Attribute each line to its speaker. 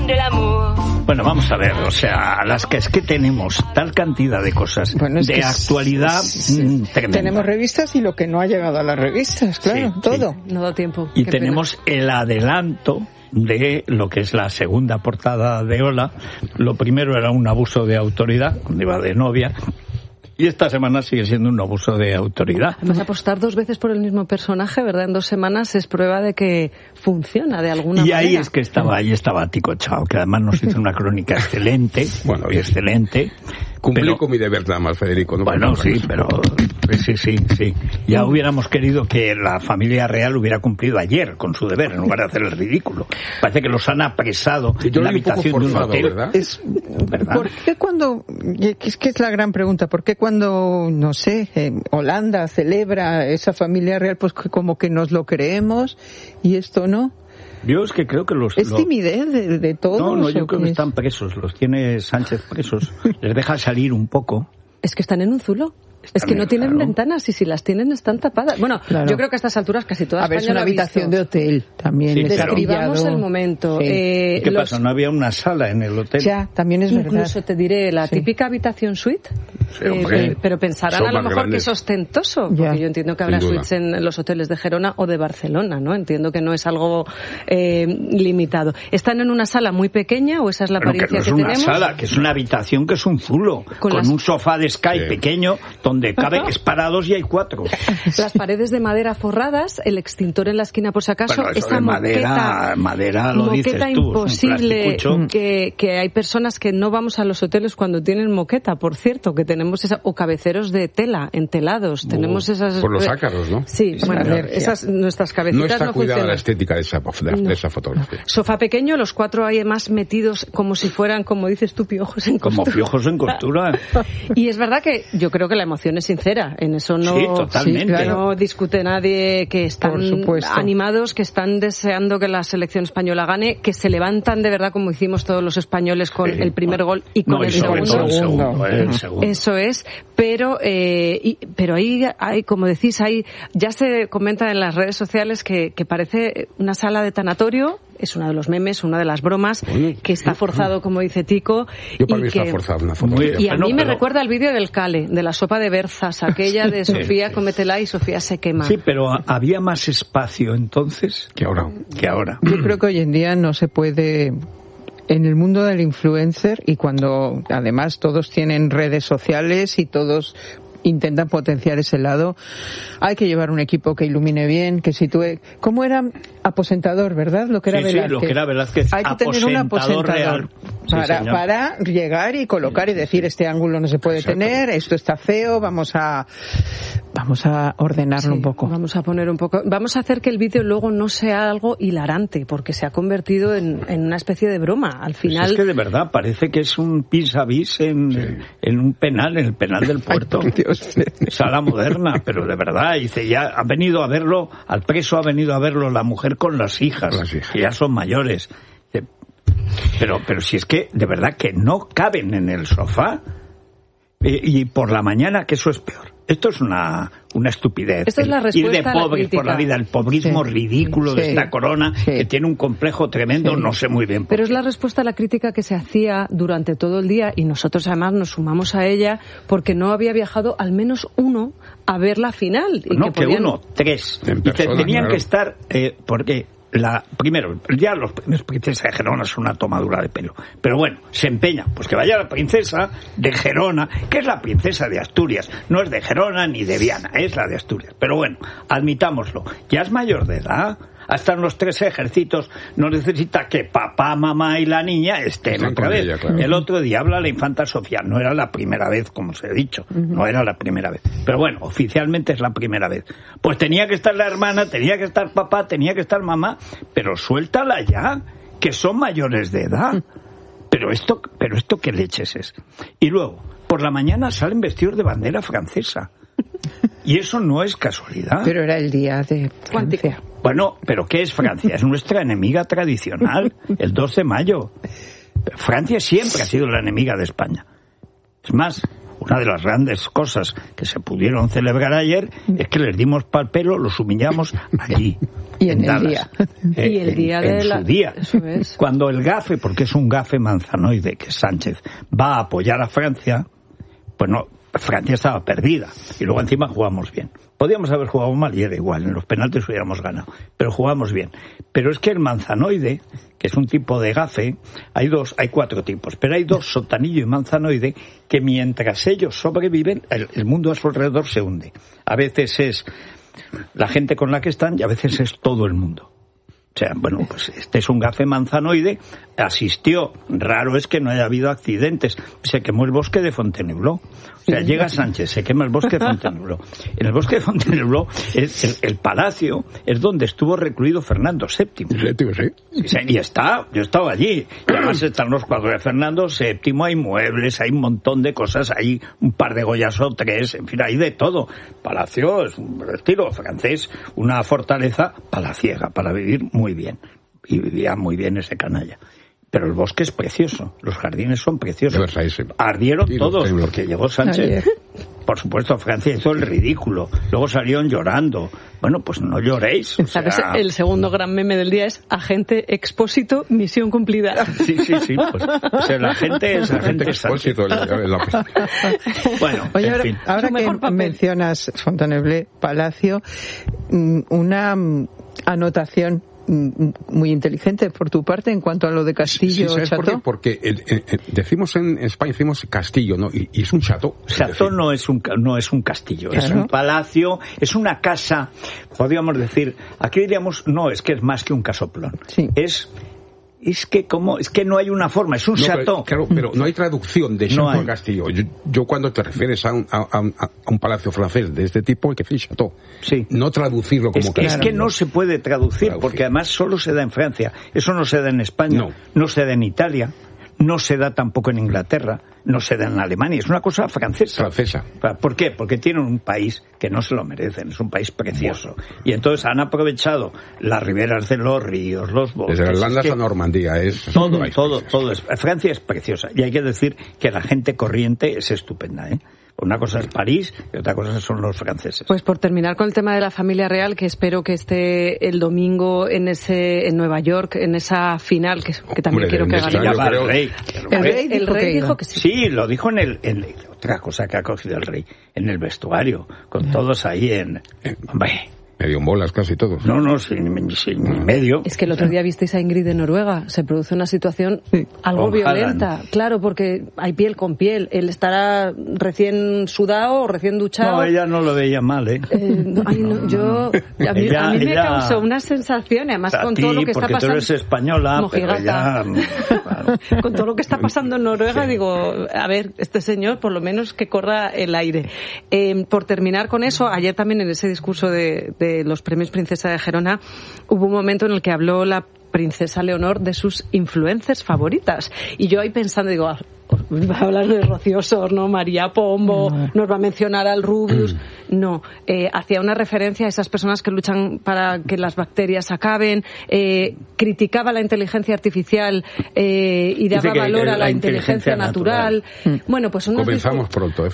Speaker 1: de l'amour.
Speaker 2: Bueno, vamos a ver, o sea, las que es que tenemos tal cantidad de cosas de actualidad tremenda.
Speaker 3: Tenemos revistas y lo que no ha llegado a las revistas, claro, todo.
Speaker 4: Sí. No da tiempo.
Speaker 2: Y tenemos el adelanto de lo que es la segunda portada de Hola. Lo primero era un abuso de autoridad, cuando iba de novia. Y esta semana sigue siendo un abuso de autoridad.
Speaker 4: Además, apostar 2 veces por el mismo personaje, ¿verdad? En 2 semanas es prueba de que funciona de alguna manera.
Speaker 2: Y ahí es que ahí estaba Tico Chao, que además nos hizo una crónica excelente.
Speaker 5: Bueno,
Speaker 2: excelente.
Speaker 5: Cumplí con mi deber nada más, Federico. No,
Speaker 2: bueno, sí, pero sí. Ya hubiéramos querido que la familia real hubiera cumplido ayer con su deber, en lugar de hacer el ridículo. Parece que los han apresado en la habitación de un hotel.
Speaker 5: ¿Verdad?
Speaker 2: ¿Verdad?
Speaker 3: ¿Por qué cuando, es que es la gran pregunta, por qué cuando, no sé, Holanda celebra esa familia real, pues como que nos lo creemos y esto no?
Speaker 2: Yo es que creo que
Speaker 3: ¿Es timidez de todos?
Speaker 2: No, yo creo que están presos, los tiene Sánchez presos, les deja salir un poco.
Speaker 4: Es que están en un zulo. Es que no tienen ventanas y si las tienen están tapadas. Bueno, claro. Yo creo que a estas alturas casi toda España
Speaker 3: es una habitación de hotel también.
Speaker 2: Sí,
Speaker 4: describamos el momento.
Speaker 3: Sí.
Speaker 2: ¿Qué pasa? ¿No había una sala en el hotel?
Speaker 3: Ya, también es verdad.
Speaker 4: Incluso te diré, la típica habitación suite. Pero pensarán a lo mejor grandes. Que es ostentoso. Porque yo entiendo que habrá suites en los hoteles de Gerona o de Barcelona, ¿no? Entiendo que no es algo limitado. ¿Están en una sala muy pequeña o esa es la apariencia que tenemos?
Speaker 2: Es una sala, que es una habitación que es un zulo. Con un sofá de Sky pequeño donde cabe parados y hay 4.
Speaker 4: Las paredes de madera forradas, el extintor en la esquina por si acaso,
Speaker 2: bueno,
Speaker 4: esa
Speaker 2: madera lo dices tú,
Speaker 4: imposible que hay personas que no vamos a los hoteles cuando tienen moqueta, por cierto, que tenemos o cabeceros de tela, entelados, tenemos esas...
Speaker 5: Por los ácaros, ¿no?
Speaker 4: Sí, bueno, esas nuestras cabecitas
Speaker 5: no está cuidada
Speaker 4: funcionan.
Speaker 5: La estética de esa fotografía.
Speaker 4: Sofá pequeño, los 4 además metidos como si fueran, como dices tú, piojos en costura.
Speaker 2: Como piojos en costura.
Speaker 4: Y es verdad que yo creo que la emoción es sincera. En eso no,
Speaker 2: totalmente.
Speaker 4: No discute nadie, que están animados, que están deseando que la selección española gane, que se levantan de verdad como hicimos todos los españoles con el primer gol y con el segundo. Eso es, pero ahí hay, como decís, ya se comenta en las redes sociales que parece una sala de tanatorio. Es uno de los memes, una de las bromas, que está forzado, como dice Tico.
Speaker 5: Yo para mí está forzado una fotografía.
Speaker 4: Y a mí me recuerda al vídeo del Cale, de la sopa de berzas, aquella de Sofía cómetela y Sofía se quema.
Speaker 2: Sí, pero había más espacio entonces
Speaker 5: que ahora.
Speaker 3: Yo creo que hoy en día no se puede... En el mundo del influencer, y cuando además todos tienen redes sociales y todos intentan potenciar ese lado, hay que llevar un equipo que ilumine bien, que sitúe... ¿Cómo era? Aposentador, ¿verdad? Lo que era Velázquez.
Speaker 2: Sí, lo que era Velázquez.
Speaker 3: Hay que tener un aposentador real. Para llegar y colocar y decir, este ángulo no se puede tener, esto está feo, vamos a ordenarlo un poco.
Speaker 4: Vamos a poner un poco... Vamos a hacer que el vídeo luego no sea algo hilarante, porque se ha convertido en una especie de broma. Al final...
Speaker 2: Pues es que de verdad parece que es un vis-a-vis en un penal, en el penal del puerto.
Speaker 3: Ay, Dios.
Speaker 2: Sala moderna, pero de verdad, dice, ya ha venido a verlo, al preso ha venido a verlo la mujer con las hijas, que ya son mayores. Pero si es que, de verdad, que no caben en el sofá, y por la mañana, que eso es peor. Esto es una estupidez.
Speaker 4: Esta es la respuesta
Speaker 2: ir de pobres por la vida, el pobrismo ridículo de esta corona, que tiene un complejo tremendo, no sé muy bien.
Speaker 4: Pero es la respuesta a la crítica que se hacía durante todo el día, y nosotros además nos sumamos a ella, porque no había viajado al menos uno a ver la final. Y
Speaker 2: no, que uno, 3. Y tenían que estar, porque... Primero, ya los premios Princesa de Gerona son una tomadura de pelo. Pero bueno, se empeña, pues que vaya la princesa de Gerona, que es la princesa de Asturias. No es de Gerona ni de Viana, es la de Asturias. Pero bueno, admitámoslo. Ya es mayor de edad. Hasta en los 3 ejércitos no necesita que papá, mamá y la niña estén otra vez. Ella, claro. El otro día habla la infanta Sofía. No era la primera vez, como se ha dicho. No era la primera vez. Pero bueno, oficialmente es la primera vez. Pues tenía que estar la hermana, tenía que estar papá, tenía que estar mamá. Pero suéltala ya, que son mayores de edad. Pero esto qué leches es. Y luego, por la mañana salen vestidos de bandera francesa. Y eso no es casualidad.
Speaker 3: Pero era el día de Francia.
Speaker 2: Bueno, ¿pero qué es Francia? Es nuestra enemiga tradicional, el 2 de mayo. Francia siempre ha sido la enemiga de España. Es más, una de las grandes cosas que se pudieron celebrar ayer es que les dimos pal pelo, los humillamos allí.
Speaker 3: Y en el día.
Speaker 4: Y el día de
Speaker 2: su día.
Speaker 4: Eso es.
Speaker 2: Cuando el gafe, porque es un gafe manzanoide, que Sánchez va a apoyar a Francia, pues no, Francia estaba perdida. Y luego encima jugamos bien. Podíamos haber jugado mal y era igual, en los penaltis hubiéramos ganado, pero jugamos bien. Pero es que el manzanoide, que es un tipo de gafe, hay 4 tipos, pero hay 2, sotanillo y manzanoide, que mientras ellos sobreviven, el mundo a su alrededor se hunde. A veces es la gente con la que están y a veces es todo el mundo. O sea, bueno, pues este es un gafe manzanoide, asistió, raro es que no haya habido accidentes, se quemó el bosque de Fontainebleau. O sea, llega Sánchez, se quema el bosque de Fontainebleau. En el bosque de Fontainebleau, el palacio es donde estuvo recluido Fernando VII.
Speaker 5: Sí.
Speaker 2: Y yo he estado allí. Y además están los cuadros de Fernando VII, hay muebles, hay un montón de cosas, hay un par de Goyas o 3, en fin, hay de todo. Palacio es un estilo francés, una fortaleza palaciega para vivir muy bien. Y vivía muy bien ese canalla. Pero el bosque es precioso, los jardines son preciosos. Ardieron todos porque llegó Sánchez. Por supuesto, Francia hizo el ridículo. Luego salieron llorando. Bueno, pues no lloréis.
Speaker 4: ¿Sabes? El segundo gran meme del día es agente expósito, misión cumplida.
Speaker 2: Sí. Pues, o sea, la gente es agente expósito.
Speaker 3: Bueno, oye, ahora que mencionas Fontainebleau, Palacio, una anotación muy inteligente por tu parte en cuanto a lo de castillo.
Speaker 5: ¿Sabes por qué? Porque decimos en España castillo, ¿no? Y es un chateau.
Speaker 2: Chateau no es un castillo, claro. Es un palacio, es una casa, podríamos decir, aquí diríamos, no, es que es más que un casoplón. Sí. Es que no hay una forma, es un chateau.
Speaker 5: Claro, pero no hay traducción de chateau a castillo. Yo cuando te refieres a un palacio francés de este tipo, hay que decir chateau.
Speaker 2: Sí.
Speaker 5: No traducirlo como castillo.
Speaker 2: Es que no se puede traducir, porque además solo se da en Francia. Eso no se da en España, no se da en Italia, no se da tampoco en Inglaterra, no se da en Alemania. Es una cosa francesa. ¿Por qué? Porque tienen un país que no se lo merecen. Es un país precioso. Y entonces han aprovechado las riberas de los ríos, los bosques.
Speaker 5: Desde Irlanda hasta Normandía.
Speaker 2: Todo es. Francia es preciosa. Y hay que decir que la gente corriente es estupenda, ¿eh? Una cosa es París y otra cosa son los franceses.
Speaker 4: Pues por terminar con el tema de la familia real, que espero que esté el domingo en Nueva York, en esa final, que también quiero que gane.
Speaker 2: El
Speaker 4: rey dijo que sí.
Speaker 2: Sí, lo dijo otra cosa que ha cogido el rey, en el vestuario, con todos ahí hombre.
Speaker 5: Medio en bolas casi todos.
Speaker 2: No, sin medio.
Speaker 4: Es que el otro día visteis a Ingrid de Noruega. Se produce una situación algo violenta. Claro, porque hay piel con piel. Él estará recién sudado o recién duchado.
Speaker 2: No, ella no lo veía mal, ¿eh?
Speaker 4: A mí me causó una sensación, además con todo lo que está pasando.
Speaker 2: Tú eres española, pero ella...
Speaker 4: Con todo lo que está pasando en Noruega, digo, a ver, este señor por lo menos que corra el aire. Por terminar con eso, ayer también en ese discurso de los premios Princesa de Gerona hubo un momento en el que habló la princesa Leonor de sus influencers favoritas, y yo ahí pensando, digo, va a hablar de Rocío Sorno, María Pombo, nos va a mencionar al Rubius. No, hacía una referencia a esas personas que luchan para que las bacterias acaben, criticaba la inteligencia artificial y daba valor a la inteligencia natural. Bueno, pues
Speaker 5: comenzamos pronto,